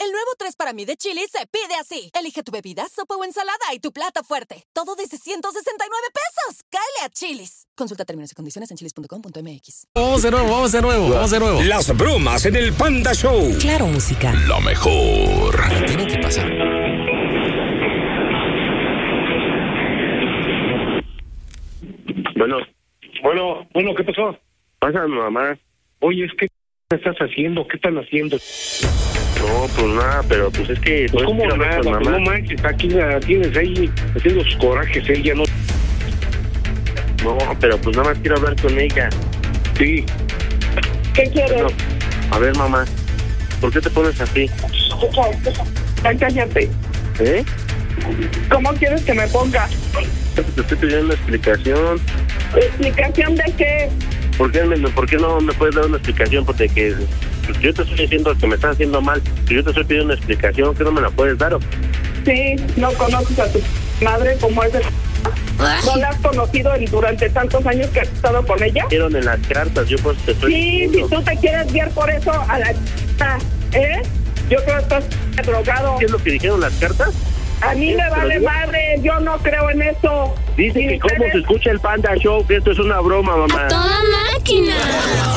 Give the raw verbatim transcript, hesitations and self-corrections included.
El nuevo tres para mí de Chili's se pide así. Elige tu bebida, sopa o ensalada y tu plato fuerte. Todo desde ciento sesenta y nueve pesos. ¡Cáele a Chili's! Consulta términos y condiciones en chilis punto com punto m x. Vamos de nuevo, vamos de nuevo, vamos de nuevo. Las bromas en el Panda Show. Claro, música. Lo mejor. Tiene que pasar. Bueno, bueno, bueno, ¿qué pasó? Pasa, mamá. Oye, es que ¿qué estás haciendo? ¿Qué están haciendo? No, pues nada, pero pues es que... Pues ¿cómo nada? Pues no manches, aquí la tienes ahí haciendo sus corajes, ella no... No, pero pues nada más quiero hablar con ella. Sí. ¿Qué quieres? Bueno, a ver, mamá, ¿por qué te pones así? Escucha, escucha. Cállate. ¿Eh? ¿Cómo quieres que me ponga? Te estoy pidiendo una explicación. ¿Explicación de qué? ¿Por qué, me, ¿Por qué no me puedes dar una explicación? Porque que, pues, yo te estoy diciendo que me estás haciendo mal. Si yo te estoy pidiendo una explicación, ¿qué no me la puedes dar? ¿O? Sí, no conoces a tu madre como es de... ¿No la has conocido en, durante tantos años que has estado con ella? Vieron en las cartas, yo pues te estoy Sí, diciendo. si tú te quieres guiar por eso a la... ¿Eh? Yo creo que estás drogado. ¿Qué es lo que dijeron las cartas? A mí me vale madre, yo no creo en eso. Dice que cómo se escucha el Panda Show, que esto es una broma, mamá. ¡A toda máquina!